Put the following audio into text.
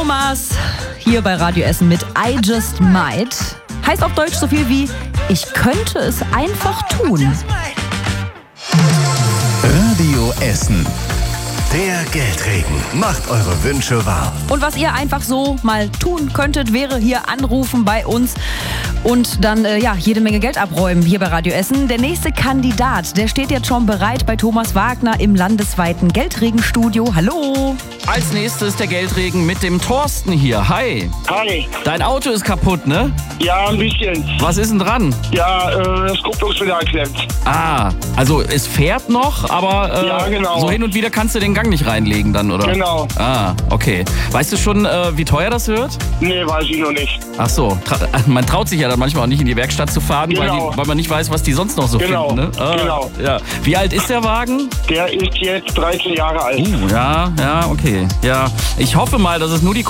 Thomas hier bei Radio Essen mit I Just Might. Heißt auf Deutsch so viel wie, ich könnte es einfach tun. Radio Essen. Der Geldregen macht eure Wünsche wahr. Und was ihr einfach so mal tun könntet, wäre hier anrufen bei uns und dann jede Menge Geld abräumen hier bei Radio Essen. Der nächste Kandidat, der steht jetzt schon bereit bei Thomas Wagner im landesweiten Geldregenstudio. Hallo! Als nächstes der Geldregen mit dem Thorsten hier. Hi! Hi. Dein Auto ist kaputt, ne? Ja, ein bisschen. Was ist denn dran? Ja, das Kupplungspedal klemmt. Ah, also es fährt noch, aber Ja, genau. so hin und wieder kannst du den Gang nicht reinlegen dann, oder? Genau. Ah, okay. Weißt du schon, wie teuer das wird? Nee, weiß ich noch nicht. Ach so, man traut sich ja dann manchmal auch nicht in die Werkstatt zu fahren, Genau. weil man nicht weiß, was die sonst noch so Genau, finden. Ne? genau. Ja. Wie alt ist der Wagen? Der ist jetzt 13 Jahre alt. Ja, okay. Ja, ich hoffe mal, dass es nur die